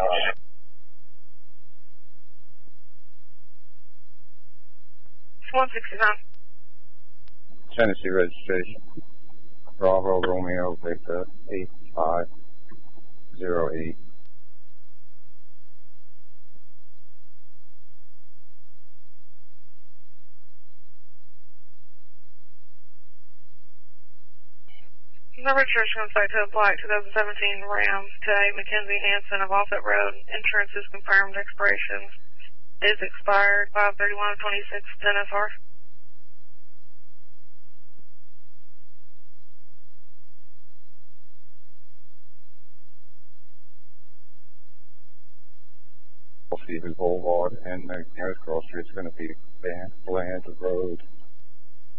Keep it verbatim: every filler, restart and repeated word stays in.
one sixty-nine. Tennessee registration. Bravo Romeo Victor eight five zero eight. The registration site to apply twenty seventeen Ram to Mackenzie Hanson of Offset Road. Insurance is confirmed. Expiration is expired five thirty-one twenty-six ten S R. Stevens Boulevard and the nearest cross street is going to be Bland Road.